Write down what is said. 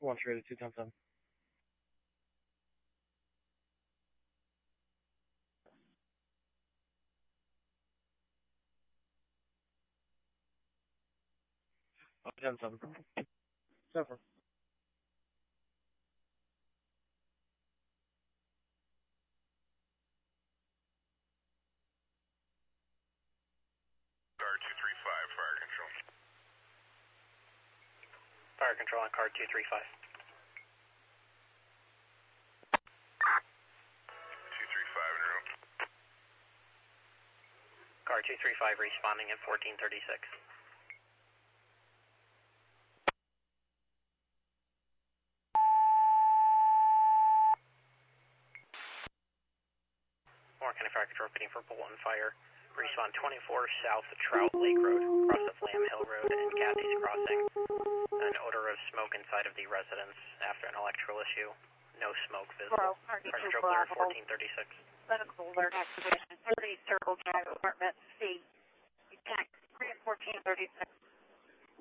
Launch rate at 210. Oh, 10-7. 7. Car 235, fire control. Fire control on car 235. 235 in room. Car 235 responding at 1436. Warren County Fire Control repeating for Bolton Fire. Respawn 24 south Trout Lake Road, across of Lamb Hill Road and Kathy's Crossing. An odor of smoke inside of the residence after an electrical issue. No smoke visible. Fire Control clear at 1436. Medical alert activation. 30 Circle Drive, apartment C. Attack 3 at 1436.